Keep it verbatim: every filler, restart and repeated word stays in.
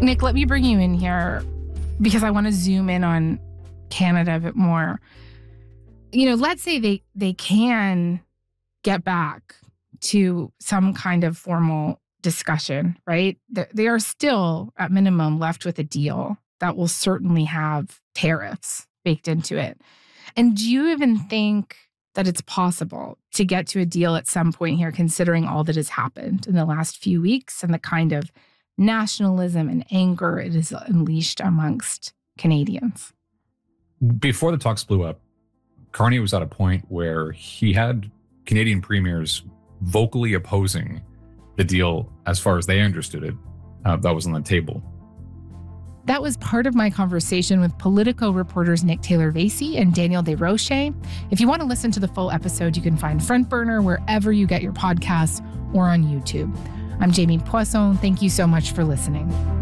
Nick, let me bring you in here because I want to zoom in on Canada a bit more. You know, let's say they, they can get back to some kind of formal discussion, right? They are still, at minimum, left with a deal that will certainly have tariffs baked into it. And do you even think that it's possible to get to a deal at some point here, considering all that has happened in the last few weeks and the kind of nationalism and anger it has unleashed amongst Canadians? Before the talks blew up, Carney was at a point where he had Canadian premiers vocally opposing the deal as far as they understood it. Uh, that was on the table. That was part of my conversation with Politico reporters Nick Taylor-Vasey and Daniel Desrochers. If you want to listen to the full episode, you can find Front Burner wherever you get your podcasts or on YouTube. I'm Jamie Poisson. Thank you so much for listening.